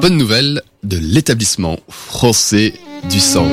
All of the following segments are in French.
bonne nouvelle de l'établissement français du sang.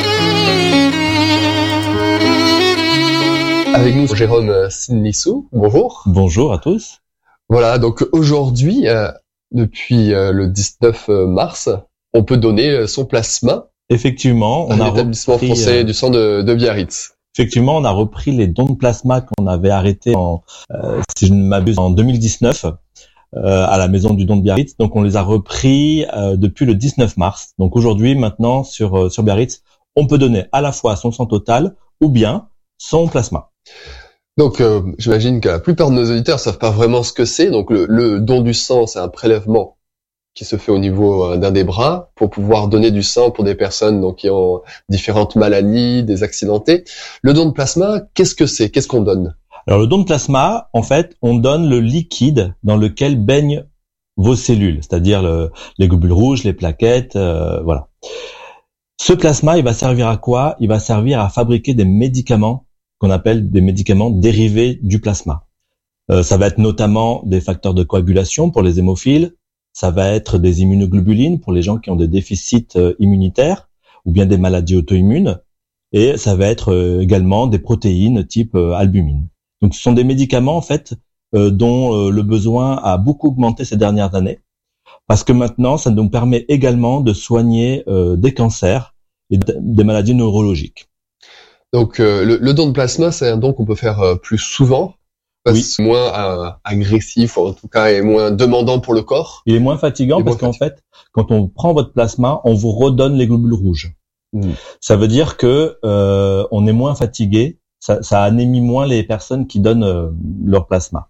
Avec nous, Jérôme Sinlissou. Bonjour. Bonjour à tous. Voilà, donc aujourd'hui, depuis le 19 mars, on peut donner son plasma. Effectivement, à l'établissement français du sang de Biarritz. Effectivement, on a repris les dons de plasma qu'on avait arrêtés si je ne m'abuse, en 2019 à la maison du don de Biarritz. Donc, on les a repris depuis le 19 mars. Donc, aujourd'hui, maintenant, sur Biarritz, on peut donner à la fois son sang total ou bien son plasma. Donc, j'imagine que la plupart de nos auditeurs savent pas vraiment ce que c'est. Donc, le don du sang, c'est un prélèvement qui se fait au niveau d'un des bras pour pouvoir donner du sang pour des personnes donc qui ont différentes maladies, des accidentés. Le don de plasma, qu'est-ce que c'est? Qu'est-ce qu'on donne? Alors, le don de plasma, en fait, on donne le liquide dans lequel baignent vos cellules, c'est-à-dire les globules rouges, les plaquettes, voilà. Ce plasma, il va servir à quoi? Il va servir à fabriquer des médicaments qu'on appelle des médicaments dérivés du plasma. Ça va être notamment des facteurs de coagulation pour les hémophiles, ça va être des immunoglobulines pour les gens qui ont des déficits immunitaires ou bien des maladies auto-immunes, et ça va être également des protéines type albumine. Donc ce sont des médicaments en fait dont le besoin a beaucoup augmenté ces dernières années, parce que maintenant ça nous permet également de soigner des cancers et des maladies neurologiques. Donc le don de plasma, c'est un don qu'on peut faire plus souvent. Oui. Moins agressif, en tout cas, et moins demandant pour le corps. Il est moins fatigant parce qu'en fait, quand on prend votre plasma, on vous redonne les globules rouges. Ça veut dire que on est moins fatigué, ça anémie moins les personnes qui donnent leur plasma.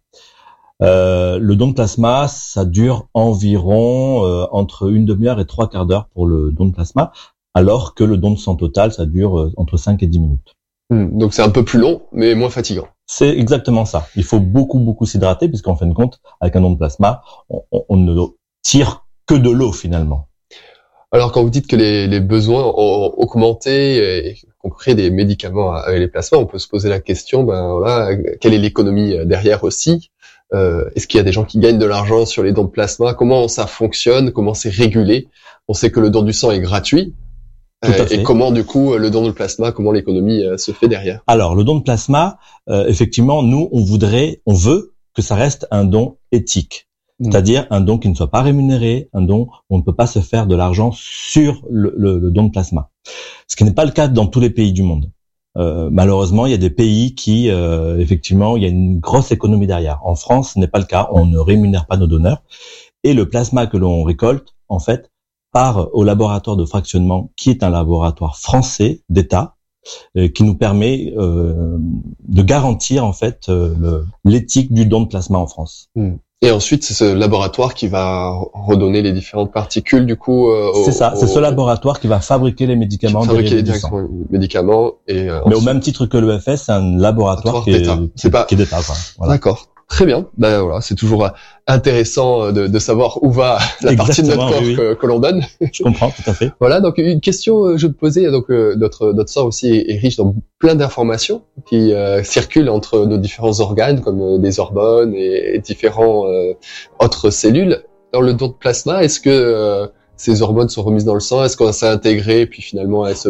Le don de plasma, ça dure environ entre une demi-heure et 3/4 d'heure pour le don de plasma, alors que le don de sang total, ça dure entre 5 et 10 minutes. Donc c'est un peu plus long, mais moins fatigant. C'est exactement ça. Il faut beaucoup s'hydrater, puisqu'en fin de compte, avec un don de plasma, on ne tire que de l'eau finalement. Alors quand vous dites que les besoins ont augmenté et qu'on crée des médicaments avec les plasmas, on peut se poser la question, quelle est l'économie derrière aussi? Est-ce qu'il y a des gens qui gagnent de l'argent sur les dons de plasma? Comment ça fonctionne? Comment c'est régulé? On sait que le don du sang est gratuit. Et comment, du coup, le don de plasma, comment l'économie se fait derrière? Alors, le don de plasma, effectivement, nous, on veut que ça reste un don éthique. C'est-à-dire un don qui ne soit pas rémunéré, un don où on ne peut pas se faire de l'argent sur le don de plasma. Ce qui n'est pas le cas dans tous les pays du monde. Malheureusement, il y a des pays qui, effectivement, il y a une grosse économie derrière. En France, ce n'est pas le cas. On ne rémunère pas nos donneurs. Et le plasma que l'on récolte, en fait, part au laboratoire de fractionnement, qui est un laboratoire français d'État, qui nous permet de garantir en fait l'éthique du don de plasma en France. Et ensuite, c'est ce laboratoire qui va redonner les différentes particules du coup. C'est ce laboratoire qui va fabriquer les médicaments dérivés du sang. Médicaments et. Mais au même titre que l'EFS, c'est un laboratoire qui est d'État. Voilà. D'accord. Très bien. Ben voilà, c'est toujours intéressant de savoir où va la partie de notre corps que l'on donne. Je comprends tout à fait. Voilà, donc une question je te posais, donc notre sang aussi est riche dans plein d'informations qui circulent entre nos différents organes comme des hormones et différents autres cellules. Dans le don de plasma, est-ce que ces hormones sont remises dans le sang? Est-ce qu'on s'est intégré puis finalement elles se